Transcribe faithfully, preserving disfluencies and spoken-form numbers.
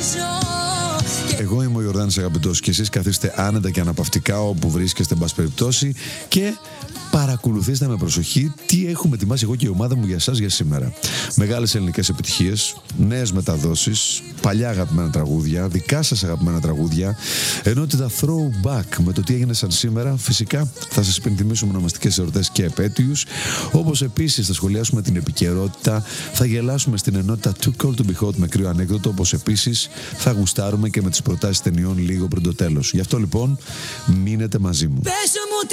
Εγώ είμαι ο Ιορδάνης Αγαπητός και εσείς καθίστε άνετα και αναπαυτικά όπου βρίσκεστε, εν πάση περιπτώσει, και παρακολουθήστε με προσοχή τι έχουμε ετοιμάσει εγώ και η ομάδα μου για εσάς για σήμερα. Μεγάλες ελληνικές επιτυχίες, νέες μεταδόσεις, παλιά αγαπημένα τραγούδια, δικά σας αγαπημένα τραγούδια, ενότητα throwback με το τι έγινε σαν σήμερα. Φυσικά θα σας υπενθυμίσουμε ονομαστικές εορτές και επέτειους, όπως επίσης θα σχολιάσουμε την επικαιρότητα, θα γελάσουμε στην ενότητα Too Cold to Be Hot με κρύο ανέκδοτο, όπως επίσης θα γουστάρουμε και με τις προτάσεις ταινιών λίγο πριν το τέλος. Γι' αυτό λοιπόν μείνετε μαζί μου.